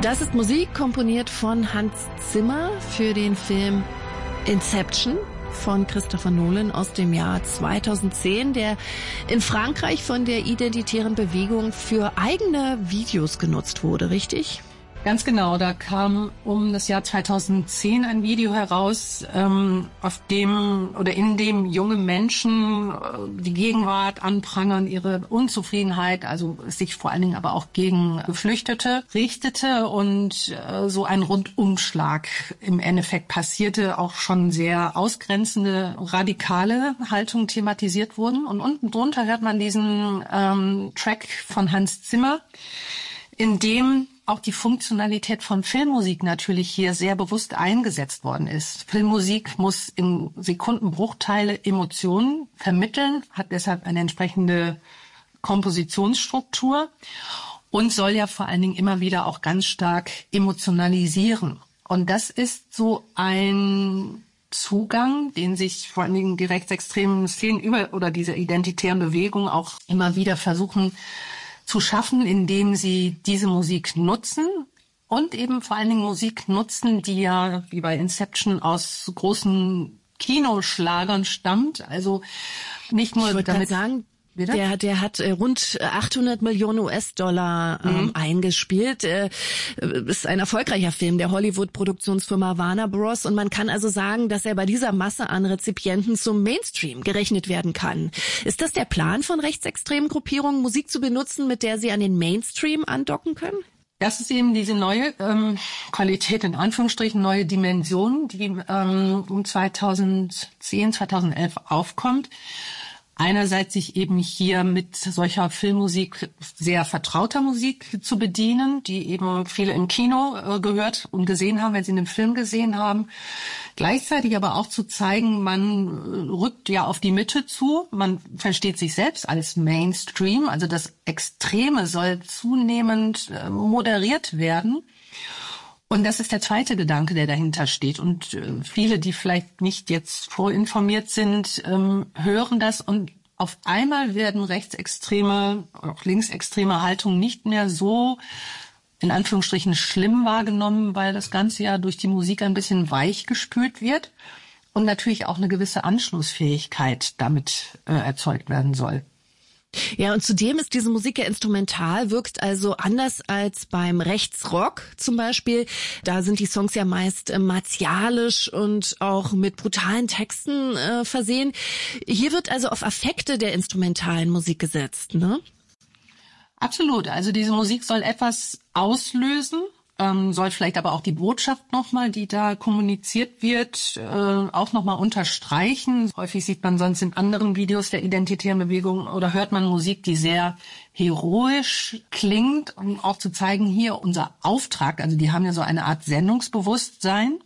Das ist Musik komponiert von Hans Zimmer für den Film Inception von Christopher Nolan aus dem Jahr 2010, der in Frankreich von der identitären Bewegung für eigene Videos genutzt wurde, richtig? Ganz genau, da kam um das Jahr 2010 ein Video heraus, auf dem oder in dem junge Menschen die Gegenwart anprangern, ihre Unzufriedenheit, also sich vor allen Dingen aber auch gegen Geflüchtete richtete und so ein Rundumschlag im Endeffekt passierte, auch schon sehr ausgrenzende, radikale Haltungen thematisiert wurden. Und unten drunter hört man diesen Track von Hans Zimmer, in dem auch die Funktionalität von Filmmusik natürlich hier sehr bewusst eingesetzt worden ist. Filmmusik muss in Sekundenbruchteile Emotionen vermitteln, hat deshalb eine entsprechende Kompositionsstruktur und soll ja vor allen Dingen immer wieder auch ganz stark emotionalisieren. Und das ist so ein Zugang, den sich vor allen Dingen die rechtsextremen Szenen oder diese identitären Bewegungen auch immer wieder versuchen zu schaffen, indem sie diese Musik nutzen und eben vor allen Dingen Musik nutzen, die ja wie bei Inception aus großen Kinoschlagern stammt. Also nicht nur damit sagen, der hat rund 800 Millionen US-Dollar eingespielt. Ist ein erfolgreicher Film der Hollywood-Produktionsfirma Warner Bros. Und man kann also sagen, dass er bei dieser Masse an Rezipienten zum Mainstream gerechnet werden kann. Ist das der Plan von rechtsextremen Gruppierungen, Musik zu benutzen, mit der sie an den Mainstream andocken können? Das ist eben diese neue Qualität, in Anführungsstrichen, neue Dimension, die um 2010, 2011 aufkommt. Einerseits sich eben hier mit solcher Filmmusik, sehr vertrauter Musik zu bedienen, die eben viele im Kino gehört und gesehen haben, wenn sie einen Film gesehen haben. Gleichzeitig aber auch zu zeigen, man rückt ja auf die Mitte zu, man versteht sich selbst als Mainstream, also das Extreme soll zunehmend moderiert werden. Und das ist der zweite Gedanke, der dahinter steht. Und viele, die vielleicht nicht jetzt vorinformiert sind, hören das und auf einmal werden rechtsextreme, auch linksextreme Haltungen nicht mehr so in Anführungsstrichen schlimm wahrgenommen, weil das Ganze ja durch die Musik ein bisschen weich gespült wird und natürlich auch eine gewisse Anschlussfähigkeit damit erzeugt werden soll. Ja, und zudem ist diese Musik ja instrumental, wirkt also anders als beim Rechtsrock zum Beispiel. Da sind die Songs ja meist martialisch und auch mit brutalen Texten versehen. Hier wird also auf Affekte der instrumentalen Musik gesetzt, ne? Absolut. Also diese Musik soll etwas auslösen, soll vielleicht aber auch die Botschaft nochmal, die da kommuniziert wird, auch nochmal unterstreichen. Häufig sieht man sonst in anderen Videos der identitären Bewegung oder hört man Musik, die sehr heroisch klingt, um auch zu zeigen, hier unser Auftrag, also die haben ja so eine Art Sendungsbewusstsein.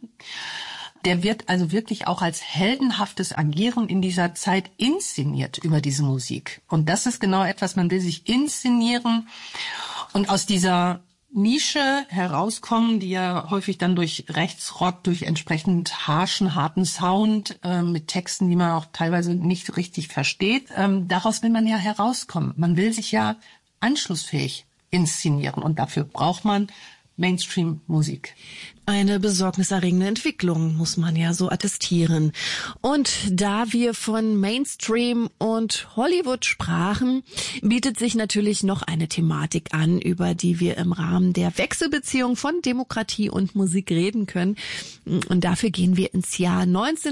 Der wird also wirklich auch als heldenhaftes Agieren in dieser Zeit inszeniert über diese Musik. Und das ist genau etwas, man will sich inszenieren und aus dieser Nische herauskommen, die ja häufig dann durch Rechtsrock, durch entsprechend harschen, harten Sound, mit Texten, die man auch teilweise nicht richtig versteht. Daraus will man ja herauskommen. Man will sich ja anschlussfähig inszenieren und dafür braucht man Mainstream-Musik. Eine besorgniserregende Entwicklung, muss man ja so attestieren. Und da wir von Mainstream und Hollywood sprachen, bietet sich natürlich noch eine Thematik an, über die wir im Rahmen der Wechselbeziehung von Demokratie und Musik reden können. Und dafür gehen wir ins Jahr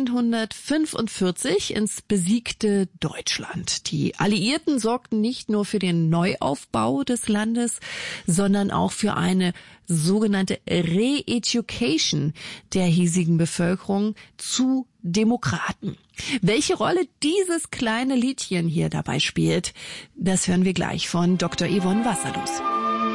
1945, ins besiegte Deutschland. Die Alliierten sorgten nicht nur für den Neuaufbau des Landes, sondern auch für eine sogenannte Re-Education der hiesigen Bevölkerung zu Demokraten. Welche Rolle dieses kleine Liedchen hier dabei spielt, das hören wir gleich von Dr. Yvonne Wasserlus.